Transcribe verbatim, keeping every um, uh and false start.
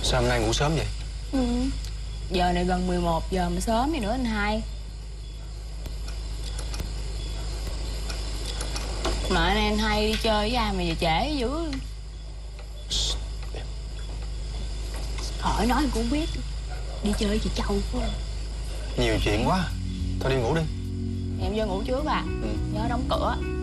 Sao hôm nay ngủ sớm vậy? Ừ. Giờ này gần mười một giờ mà sớm gì nữa anh hai. Mà anh anh hai đi chơi với ai mà về trễ dữ. Khỏi nói anh cũng không biết. Đi chơi với chị Châu phải không? Nhiều chuyện quá. Thôi đi ngủ đi. Em vô ngủ trước à. Ừ. Nhớ đóng cửa.